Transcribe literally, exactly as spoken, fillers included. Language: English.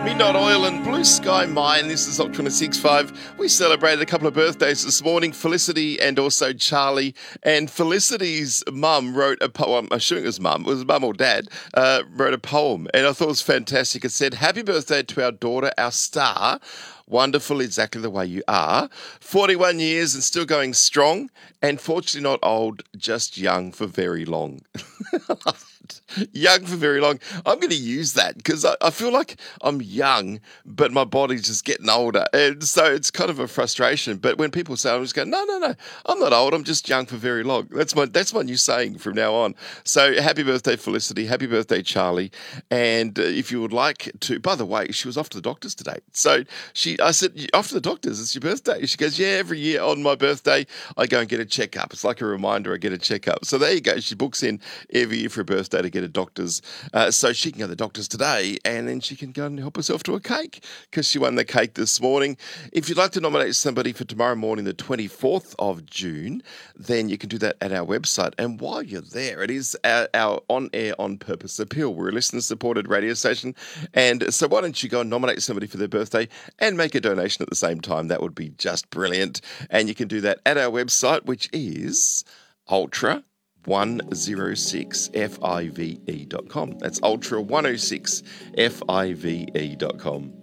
Midnight Oil and Blue Sky Mine. This is Ultra six five. We celebrated a couple of birthdays this morning, Felicity and also Charlie. And Felicity's mum wrote a poem. I'm assuming it was mum. It was mum or dad. Uh, wrote a poem. And I thought it was fantastic. It said, happy birthday to our daughter, our star. Wonderful, exactly the way you are. forty-one years and still going strong. And fortunately not old, just young for very long. I love it. Young for very long. I'm going to use that because I, I feel like I'm young, but my body's just getting older. And so it's kind of a frustration. But when people say, I'm just going, no, no, no, I'm not old. I'm just young for very long. That's my that's my new saying from now on. So happy birthday, Felicity. Happy birthday, Charlie. And uh, if you would like to, by the way, she was off to the doctors today. So she, I said, off to the doctors. It's your birthday. She goes, yeah, every year on my birthday, I go and get a checkup. It's like a reminder I get a checkup. So there you go. She books in every year for her birthday to get a doctor's. Uh, so she can go to the doctor's today and then she can go and help herself to a cake because she won the cake this morning. If you'd like to nominate somebody for tomorrow morning, the twenty-fourth of June, then you can do that at our website. And while you're there, it is our, our on-air, on-purpose appeal. We're a listener-supported radio station. And so why don't you go and nominate somebody for their birthday and make a donation at the same time? That would be just brilliant. And you can do that at our website, which is Ultra one oh six F I V E dot com. That's Ultra one oh six F I V E dot com.